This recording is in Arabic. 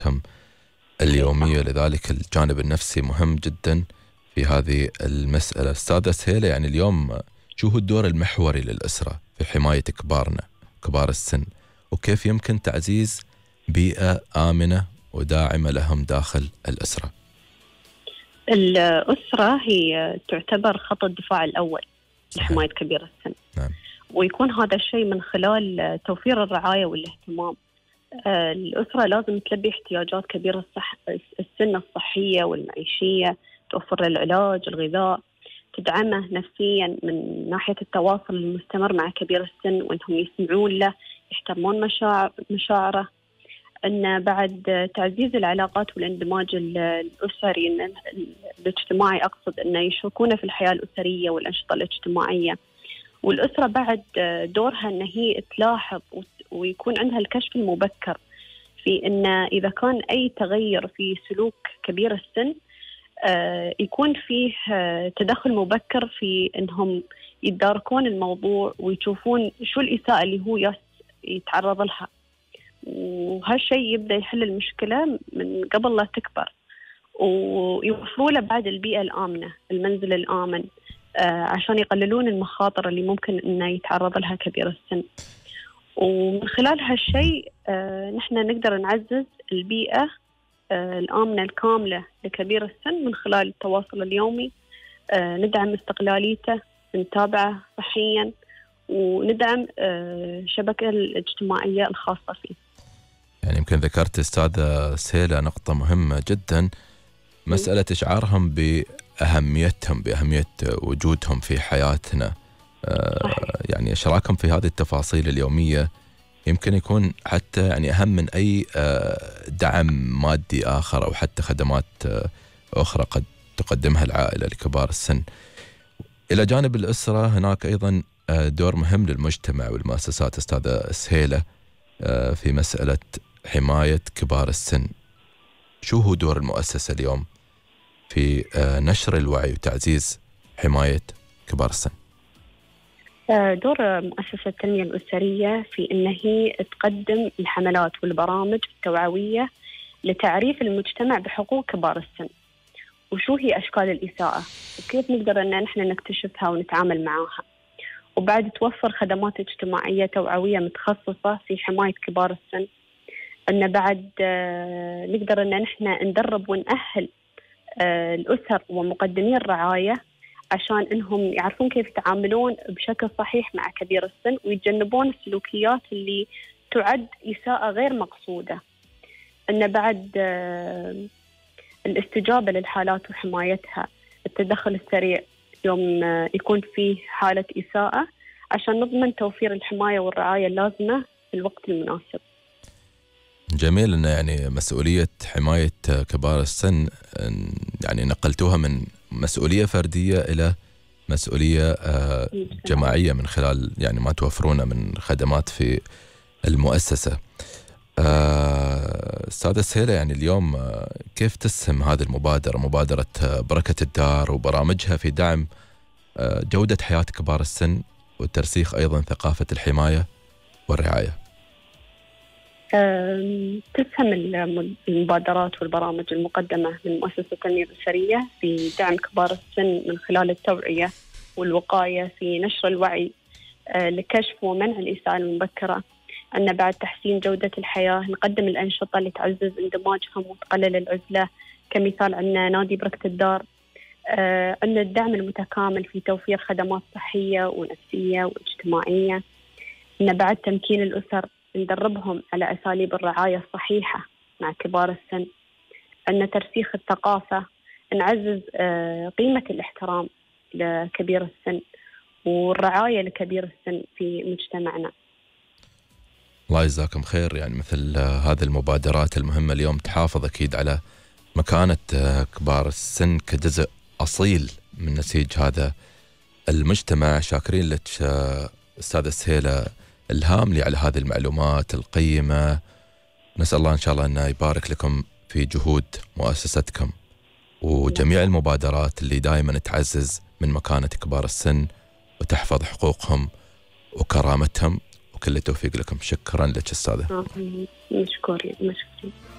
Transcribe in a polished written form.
اليومية، لذلك الجانب النفسي مهم جدا في هذه المسألة. أستاذة سهيلة، يعني اليوم شو هو الدور المحوري للأسرة في حماية كبارنا كبار السن، وكيف يمكن تعزيز بيئة آمنة وداعمة لهم داخل الأسرة؟ الأسرة هي تعتبر خط الدفاع الأول لحماية كبير السن. نعم. ويكون هذا الشيء من خلال توفير الرعاية والاهتمام. الأسرة لازم تلبي احتياجات كبير السن الصحية والمعيشية، توفر العلاج، الغذاء، تدعمه نفسيا من ناحية التواصل المستمر مع كبير السن، وأنهم يسمعون له، يحترمون مشاعره. أن بعد تعزيز العلاقات والاندماج الأسري الاجتماعي، أقصد أنه يشاركون في الحياة الأسرية والأنشطة الاجتماعية. والأسرة بعد دورها أن هي تلاحظ ويكون عندها الكشف المبكر في أن إذا كان أي تغير في سلوك كبير السن يكون فيه تدخل مبكر في أنهم يتداركون الموضوع ويشوفون شو الإساءة اللي هو يتعرض لها، وهالشيء يبدأ يحل المشكلة من قبل لا تكبر، ويوفروا له بعد البيئة الآمنة، المنزل الآمن، عشان يقللون المخاطر اللي ممكن أنه يتعرض لها كبير السن. ومن خلال هالشيء نحن نقدر نعزز البيئة الآمنة الكاملة لكبير السن من خلال التواصل اليومي، ندعم استقلاليته، نتابعه صحيا، وندعم الشبكة الاجتماعية الخاصة فيه. يعني يمكن ذكرت أستاذة سهيلة نقطة مهمة جدا، مسألة إشعارهم بأهميتهم، بأهمية وجودهم في حياتنا. يعني إشراكهم في هذه التفاصيل اليومية يمكن يكون حتى يعني أهم من أي دعم مادي آخر أو حتى خدمات أخرى قد تقدمها العائلة لكبار السن. إلى جانب الأسرة هناك أيضا دور مهم للمجتمع والمؤسسات أستاذة سهيلة في مسألة حماية كبار السن. شو هو دور المؤسسة اليوم في نشر الوعي وتعزيز حماية كبار السن؟ دور مؤسسة التنمية الأسرية في أن هي تقدم الحملات والبرامج التوعوية لتعريف المجتمع بحقوق كبار السن، وشو هي أشكال الإساءة وكيف نقدر أن نحن نكتشفها ونتعامل معها. وبعد توفر خدمات اجتماعية توعوية متخصصة في حماية كبار السن، أن بعد نقدر أن نحن ندرب ونأهل الأسر ومقدمي الرعاية عشان إنهم يعرفون كيف يتعاملون بشكل صحيح مع كبير السن، ويتجنبون السلوكيات اللي تعد إساءة غير مقصودة. أن بعد الاستجابة للحالات وحمايتها، التدخل السريع يوم يكون فيه حالة إساءة عشان نضمن توفير الحماية والرعاية اللازمة في الوقت المناسب. جميل أن يعني مسؤولية حماية كبار السن يعني نقلتوها من مسؤولية فردية إلى مسؤولية جماعية من خلال يعني ما توفرونه من خدمات في المؤسسة. أستاذة سهيلة، يعني اليوم كيف تسهم هذه المبادرة، مبادرة بركة الدار وبرامجها في دعم جودة حياة كبار السن وترسيخ أيضا ثقافة الحماية والرعاية؟ تسهم المبادرات والبرامج المقدمة من مؤسسة التنمية الأسرية في دعم كبار السن من خلال التوعية والوقاية، في نشر الوعي لكشف ومنع الإساءة المبكرة. أن بعد تحسين جودة الحياة نقدم الأنشطة اللي تعزز اندماجهم وتقلل العزلة، كمثال عندنا نادي بركة الدار. أن الدعم المتكامل في توفير خدمات صحية ونفسية واجتماعية. أن بعد تمكين الأسر ندربهم على أساليب الرعاية الصحيحة مع كبار السن. أن ترسيخ الثقافة، نعزز قيمة الاحترام لكبير السن والرعاية لكبير السن في مجتمعنا. الله يجزاكم خير. يعني مثل هذه المبادرات المهمة اليوم تحافظ أكيد على مكانة كبار السن كجزء أصيل من نسيج هذا المجتمع. شاكرين لك أستاذة سهيلة الهاملي على هذه المعلومات القيمة. نسأل الله إن شاء الله أنه يبارك لكم في جهود مؤسستكم وجميع المبادرات اللي دائما تعزز من مكانة كبار السن وتحفظ حقوقهم وكرامتهم، وكل التوفيق لكم. شكرا لك أستاذة. مشكورين.